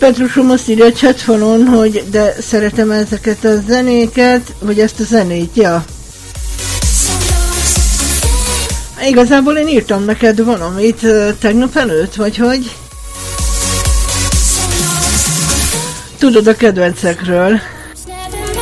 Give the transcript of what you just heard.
Petrusom azt írja a chatfalon, hogy de szeretem ezeket a zenéket, vagy ezt a zenét, ja. Igazából én írtam neked valamit tegnap előtt, vagy hogy? Tudod a kedvencekről.